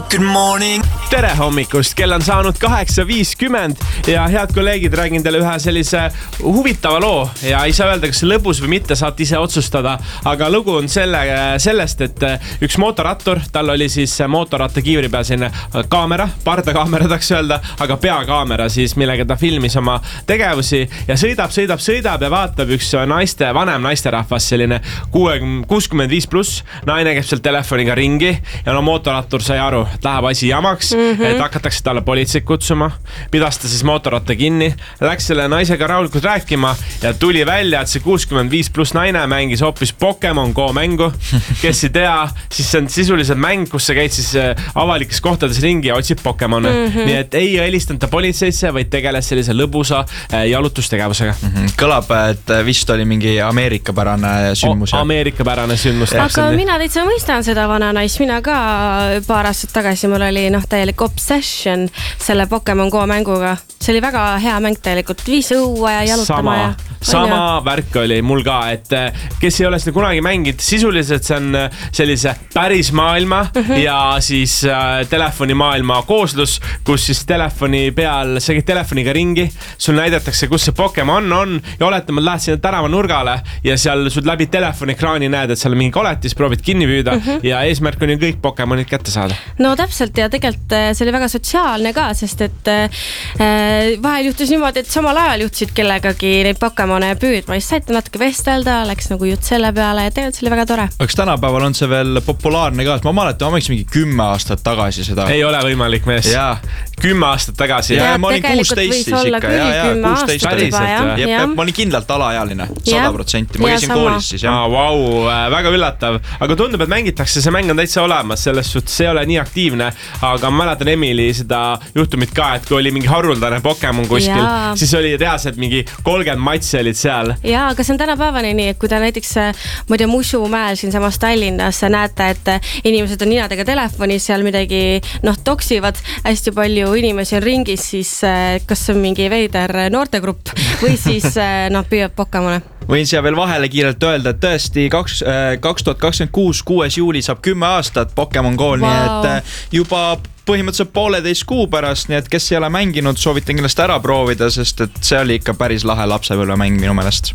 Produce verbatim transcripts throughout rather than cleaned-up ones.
Good morning. Tere hommikust, kell on saanud kaheksa viiskümmend ja head kolleegid, räägin teile ühe sellise huvitava loo ja ei saa öelda, kas see lõbus või mitte, saate ise otsustada, aga lugu on selle, sellest, et üks mootorrattur, tal oli siis mootorratta kiivri peal selline kaamera, pardakaamera tahaks öelda, aga peakaamera siis, millega ta filmis oma tegevusi ja sõidab, sõidab, sõidab ja vaatab üks naiste, vanem naisterahvas, selline kuuskümmend viis pluss naine käib seal telefoniga ringi ja no mootorrattur sai aru, läheb asi jamaks, mm-hmm. et hakatakse talle politseid kutsuma, pidas ta siis mootorratta kinni, läks selle naisega rahulikult rääkima ja tuli välja, et see kuuskümmend viis pluss naine mängis hoopis Pokemon Go mängu, kes ei tea, siis see on sisuliselt mäng, kus sa käid siis avalikes kohtades ringi ja otsib Pokemone, mm-hmm. nii et ei helistanud ta politseisse, vaid tegeles sellise lõbusa jalutustegevusega. Mm-hmm. Kõlab, et vist oli mingi ameerikapärane sündmus. O, ameerikapärane sündmus. Aga mina teitsa mõistan seda vana nais, mina ka paar aastat tagasi mul oli noh, täielik obsession selle Pokemon Go mänguga. See oli väga hea mäng täielikult, viis õua ja jalutama. Sama, ja, sama värk oli mul ka, et kes ei ole seda kunagi mängid, sisuliselt see on sellise päris maailma mm-hmm. ja siis äh, telefoni maailma kooslus, kus siis telefoni peal, sa käid telefoniga ringi, sul näidatakse, kus see Pokemon on ja oletama, lähed sinna tänava nurgale ja seal sul läbi telefoni ekraani näed, et seal on mingi koletis, proovid kinni püüda mm-hmm. ja eesmärk on ju kõik Pokemonid kätte saada. No täpselt ja tegelikult see oli väga sotsiaalne ka, sest et äh, vahel juhtus niimoodi, et samal ajal juhtusid kellegagi neid Pokemone püüdma, siis saite natuke vestelda, läks nagu jutt selle peale ja tegelikult see oli väga tore. Aga tänapäeval on see veel populaarne ka, ma mäletan, ma võiks mingi kümme aastat tagasi seda. Ei ole võimalik mees. Jaa. Kümme aastat tagasi. Ja, ja ma olin kuusteist siis ikka. Ja, ja, kuusteist päriselt. Jep, jep, ma olin kindlalt alaealine, sada protsenti. Ma käisin koolis siis. Ah, wow, väga üllatav. Aga tundub, et mängitakse, see mäng on täitsa olemas, selles suhtes see ei ole nii aktiivne, aga ma mäletan Emily seda juhtumit ka, et kui oli mingi haruldane Pokemon kuskil, ja. Siis oli reaalselt mingi kolmkümmend matsi olid seal. Jaa, aga see on tänapäevani nii, et kui ta näiteks ma ei tea, Musumäel siin samas Tallinnas näete, et inimesed on ninadega telefonis seal midagi, noh, toksivad hästi palju inimesi on ringis, siis kas on mingi veider noortegrupp või siis noh, püüab Pokemone. Võin siia veel vahele kiirelt öelda, et tõesti kaks tuhat kakskümmend kuus kuues juuli saab kümme aastat Pokemon Go, wow. Nii et juba põhimõtteliselt pooleteist kuu pärast, nii et kes ei ole mänginud, soovitan kindlasti ära proovida, sest et see oli ikka päris lahe lapsepõlvemäng minu meelest.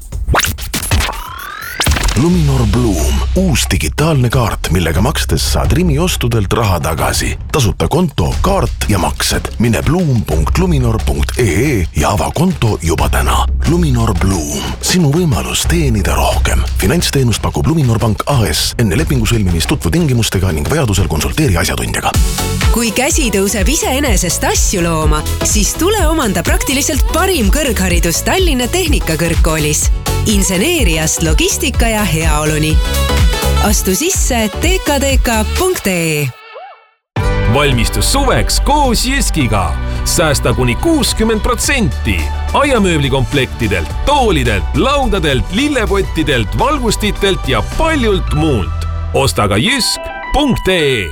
Luminor Bloom, uus digitaalne kaart, millega makstes saad Rimi ostudelt raha tagasi. Tasuta konto, kaart ja maksed. Mine bloom punkt luminor punkt ee ja ava konto juba täna. Luminor Bloom, sinu võimalus teenida rohkem. Finantsteenust pakub Luminor Pank A S. Enne lepingu sõlmimist tutvu tingimustega ning vajadusel konsulteeri asjatundjaga. Kui käsi tõuseb iseenesest asju looma, siis tule omanda praktiliselt parim kõrgharidus Tallinna Tehnikakõrgkoolis. Inseneeriast logistika ja heaoluni. Astu sisse t k d k punkt e. Valmistus suveks koos Jyskiga. Säästa kuni kuuskümmend protsenti. Aiamööblikomplektidelt, toolidelt, laudadelt, lillepottidelt, valgustitelt ja paljult muult. Osta ka jysk punkt e.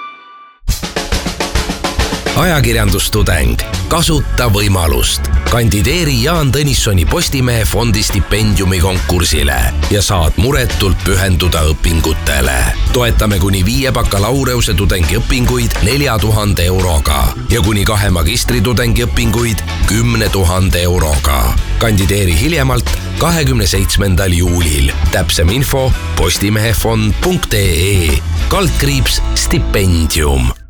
Ajakirjandustudeng. Kasuta võimalust. Kandideeri Jaan Tõnissoni Postimehe fondi stipendiumi konkursile ja saad muretult pühenduda õpingutele. Toetame kuni viie bakalaureuse tudengi õpinguid nelja tuhande euroga ja kuni kahe magistritudengi õpinguid kümne tuhande euroga. Kandideeri hiljemalt kahekümne seitsmendal juulil. Täpsem info postimehefond punkt ee. Kaldkriips stipendium.